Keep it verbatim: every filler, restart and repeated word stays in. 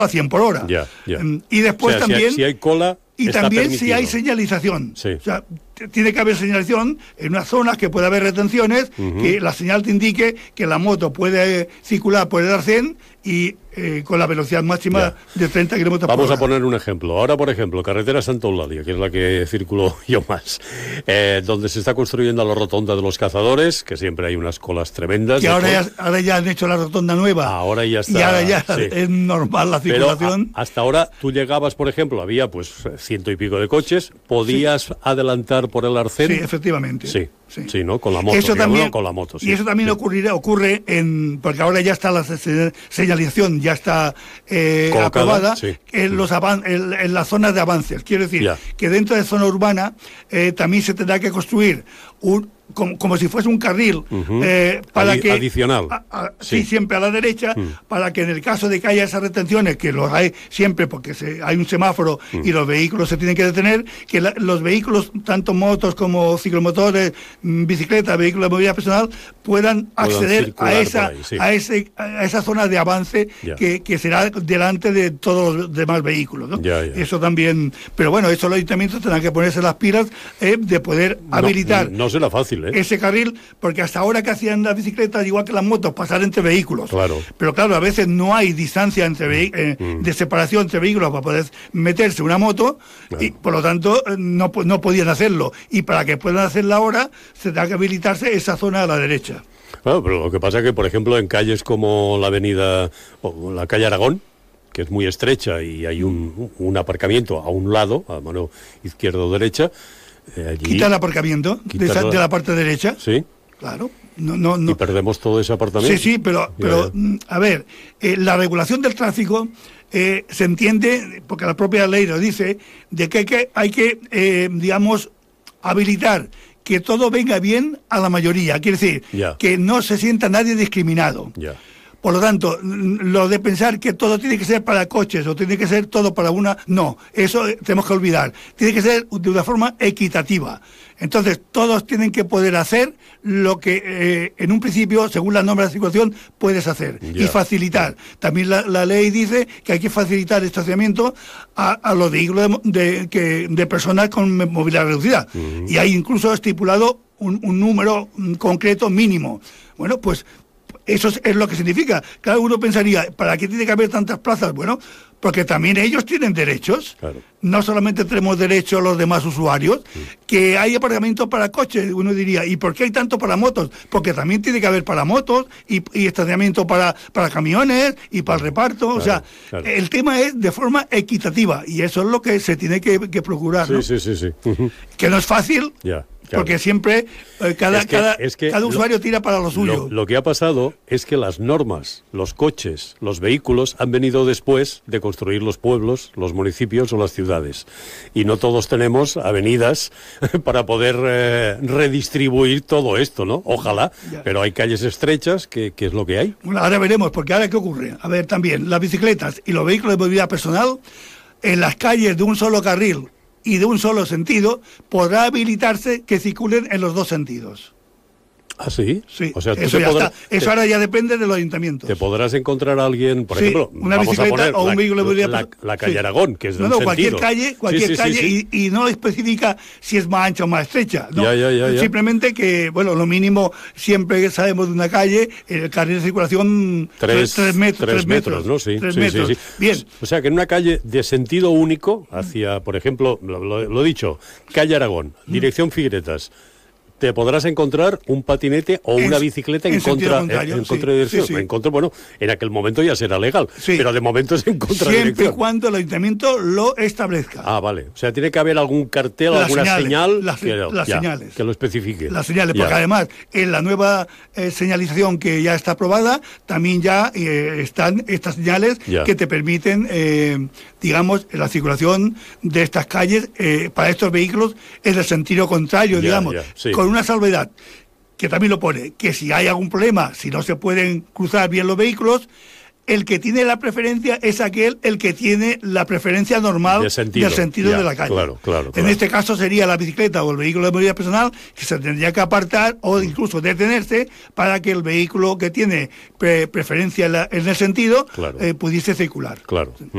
a cien por hora. Ya, ya. Y después o sea, también... Si hay, si hay cola, y está también permitido. si hay señalización. Sí. O sea, t- tiene que haber señalización en unas zonas que puede haber retenciones, Uh-huh. que la señal te indique que la moto puede circular por el arcén y eh, con la velocidad máxima Ya. de treinta kilómetros por hora. Vamos a poner un ejemplo. Ahora, por ejemplo, carretera Santa Eulalia, que es la que circulo yo más, eh, donde se está construyendo la rotonda de los cazadores, que siempre hay unas colas tremendas. Que de ahora col- ya, ahora ya han hecho la rotonda nueva. Ahora ya está. Y ahora ya sí. es normal la Pero circulación. a- hasta ahora tú llegabas, por ejemplo, había pues ciento y pico de coches, podías sí. adelantar por el arcén. Sí, efectivamente. Sí, sí, sí, ¿no? Con la moto. Eso digamos, también, ¿no? Con la moto, sí. Y eso también sí. ocurrirá, ocurre en, porque ahora ya está la se- señalización, ya está eh, Colocada, aprobada sí. en, los avan- en, en las zonas de avances. Quiero decir Ya. que dentro de zona urbana eh, también se tendrá que construir un como, como si fuese un carril Uh-huh. eh, para Adi- que adicional. a, a, sí. Sí. siempre a la derecha Mm. para que en el caso de que haya esas retenciones, que los hay siempre porque se, hay un semáforo Mm. y los vehículos se tienen que detener, que la, los vehículos tanto motos como ciclomotores, mm, bicicletas, vehículos de movilidad personal puedan acceder a circular esa por ahí, sí. a ese a esa zona de avance Ya. que, que será delante de todos los demás vehículos, ¿no? Ya, ya. Eso también, pero bueno, eso los ayuntamientos tendrán que ponerse las pilas eh, de poder No, habilitar No será fácil, ¿eh? ese carril, porque hasta ahora que hacían las bicicletas, igual que las motos, pasar entre vehículos. Claro. Pero claro, a veces no hay distancia entre vehi- eh, Mm. de separación entre vehículos para poder meterse una moto, Claro. y por lo tanto eh, no, po- no podían hacerlo. Y para que puedan hacerlo ahora, se tendrá que habilitarse esa zona a la derecha. Claro, pero lo que pasa es que, por ejemplo, en calles como la avenida, o la calle Aragón, que es muy estrecha y hay un, un aparcamiento a un lado, a mano izquierda o derecha, eh, allí... Quita el aparcamiento de, Quitar esa- la- de la parte derecha. Sí, Claro. No, no, no. y perdemos todo ese apartamento. Sí, sí, pero, Ya, pero ya. mm, a ver, eh, la regulación del tráfico eh, se entiende, porque la propia ley lo dice, de que hay que, hay que eh, digamos, habilitar que todo venga bien a la mayoría. Quiere decir, Ya. que no se sienta nadie discriminado. Ya. Por lo tanto, lo de pensar que todo tiene que ser para coches o tiene que ser todo para una... No, eso tenemos que olvidar. Tiene que ser de una forma equitativa. Entonces, todos tienen que poder hacer lo que eh, en un principio, según las normas de circulación, puedes hacer. Ya. Y facilitar. También la, la ley dice que hay que facilitar el estacionamiento a, a los vehículos de, de, que, de personas con movilidad reducida. Uh-huh. Y hay incluso estipulado un, un número mm, concreto mínimo. Bueno, pues... Eso es, es lo que significa. Cada uno pensaría, ¿para qué tiene que haber tantas plazas? Bueno, porque también ellos tienen derechos. Claro. No solamente tenemos derechos los demás usuarios, sí. Que hay aparcamientos para coches. Uno diría, ¿y por qué hay tanto para motos? Porque también tiene que haber para motos y, y estacionamiento para, para camiones y para el reparto. Claro, o sea, claro. El tema es de forma equitativa y eso es lo que se tiene que, que procurar. Sí, ¿no? sí, sí, sí. Uh-huh. Que no es fácil. Ya. Claro. Porque siempre eh, cada, Es que- cada, es que cada lo- usuario tira para lo suyo. Lo, lo que ha pasado es que las normas, los coches, los vehículos han venido después de construir los pueblos, los municipios o las ciudades. Y no todos tenemos avenidas para poder eh, redistribuir todo esto, ¿no? Ojalá, Ya. pero hay calles estrechas, que, que es lo que hay. Bueno, ahora veremos, porque ahora ¿qué ocurre? A ver, también, las bicicletas y los vehículos de movilidad personal, en las calles de un solo carril y de un solo sentido, podrá habilitarse que circulen en los dos sentidos. ¿Ah, sí? Sí, O sea, tú eso te ya podrás, está. Eso te- ahora ya depende de los ayuntamientos. te podrás encontrar a alguien, por Sí, ejemplo, una vamos a bicicleta poner o un la, vehículo de movilidad la, personal. la calle Sí. Aragón, que es de No, un no, sentido. cualquier calle, cualquier Sí, sí, sí, calle sí. Y, y no especifica si es más ancha o más estrecha. ¿no? Ya, ya, ya, ya. Simplemente que, bueno, lo mínimo, siempre sabemos de una calle, el carril de circulación Tres, tres metros. tres metros, ¿no? Sí, tres sí, metros. sí, sí. Bien. O sea, que en una calle de sentido único, hacia, por ejemplo, lo, lo- lo he dicho, calle Aragón, dirección Figueretas, te podrás encontrar un patinete o En- una bicicleta en, en sentido contra, contrario, en, en sí, contra de dirección. sí, sí. En contra, bueno, en aquel momento ya será legal, Sí. pero de momento es en contra de Siempre y dirección. cuando el ayuntamiento lo establezca. Ah, vale. O sea, tiene que haber algún cartel, Las alguna señales, señal las- que, lo- las ya, señales. que lo especifique. Las señales, Ya. porque además en la nueva eh, señalización que ya está aprobada, también ya eh, están estas señales Ya. que te permiten, eh, digamos, la circulación de estas calles eh, para estos vehículos en el sentido contrario, Ya, digamos, ya, sí. con una salvedad, que también lo pone, que si hay algún problema, si no se pueden cruzar bien los vehículos, el que tiene la preferencia es aquel el que tiene la preferencia normal De sentido, del sentido ya, de la calle. claro, claro, En claro. este caso sería la bicicleta o el vehículo de movilidad personal que se tendría que apartar o incluso detenerse para que el vehículo que tiene pre- preferencia en, la- en el sentido Claro. eh, pudiese circular. Claro.